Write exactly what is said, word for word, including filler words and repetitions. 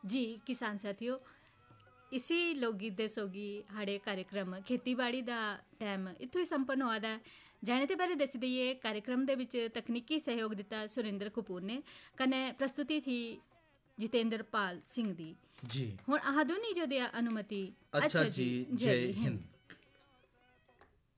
जी किसान साथियों, इसी लोकगीत दे सोगी हाड़े कार्यक्रम खेतीबाड़ी दा टाइम इत्थों ही संपन्न होआ दा है। जाने ते पैहले दस्सी देइए कार्यक्रम दे विच तकनीकी सहयोग दिता सुरेंद्र कपूर ने, कन्नै प्रस्तुति थी जितेंद्र पाल सिंह दी। जी हुण आह दोनी जो दिया अनुमति। अच्छा जी, जय हिंद।